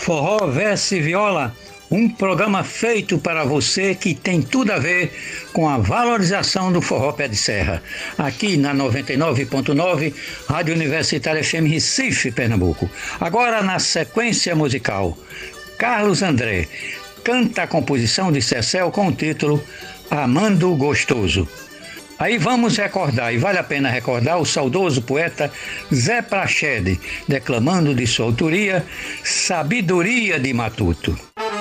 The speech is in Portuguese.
Forró, verso e viola, um programa feito para você que tem tudo a ver com a valorização do forró pé de serra. Aqui na 99.9, Rádio Universitária FM Recife, Pernambuco. Agora na sequência musical, Carlos André canta a composição de Cecel com o título Amando Gostoso. Aí vamos recordar, e vale a pena recordar, o saudoso poeta Zé Prachede, declamando de sua autoria Sabedoria de Matuto.